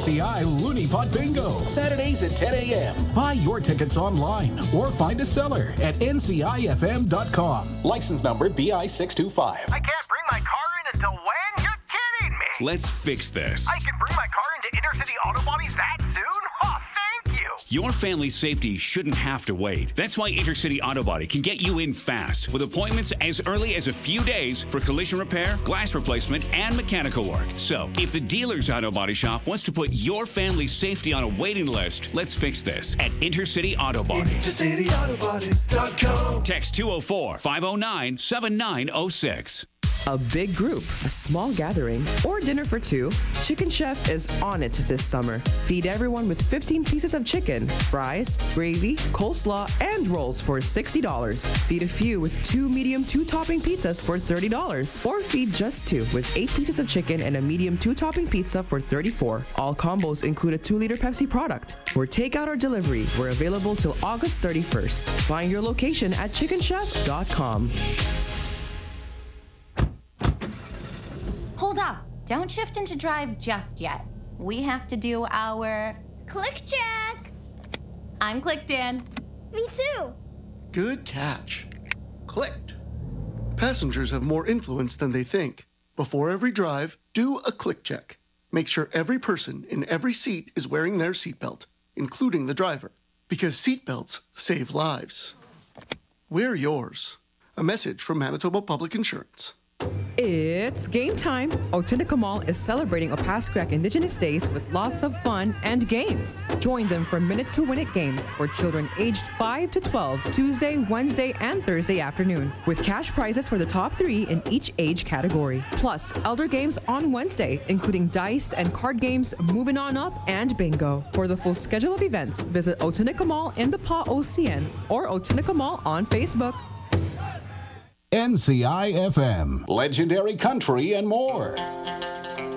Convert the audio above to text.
NCI Looney Pot Bingo, Saturdays at 10 a.m. Buy your tickets online or find a seller at ncifm.com. License number BI 625. I can't bring my car in until when? You're kidding me! Let's fix this. I can bring my car into Intercity Auto Bodies that soon? Oh, thank you! Your family's safety shouldn't have to wait. That's why Intercity Auto Body can get you in fast with appointments as early as a few days for collision repair, glass replacement, and mechanical work. So, if the dealer's auto body shop wants to put your family's safety on a waiting list, let's fix this at Intercity Auto Body. IntercityAutoBody.com. Text 204-509-7906. A big group, a small gathering, or dinner for two, Chicken Chef is on it this summer. Feed everyone with 15 pieces of chicken, fries, gravy, coleslaw, and rolls for $60. Feed a few with 2 medium 2-topping pizzas for $30. Or feed just 2 with 8 pieces of chicken and a medium 2-topping pizza for $34. All combos include a 2-liter Pepsi product. For takeout or delivery, we're available till August 31st. Find your location at chickenchef.com. Hold up. Don't shift into drive just yet. We have to do our... Click check. I'm clicked in. Me too. Good catch. Clicked. Passengers have more influence than they think. Before every drive, do a click check. Make sure every person in every seat is wearing their seatbelt, including the driver, because seatbelts save lives. Wear yours. A message from Manitoba Public Insurance. It's game time. Otinica Mall is celebrating Opaskwayak Indigenous Days with lots of fun and games. Join them for Minute to Win It games for children aged 5 to 12, Tuesday, Wednesday, and Thursday afternoon, with cash prizes for the top 3 in each age category. Plus, elder games on Wednesday, including dice and card games, Moving On Up, and bingo. For the full schedule of events, visit Otinica Mall in the PA OCN or Otinica Mall on Facebook. NCI FM, legendary country and more.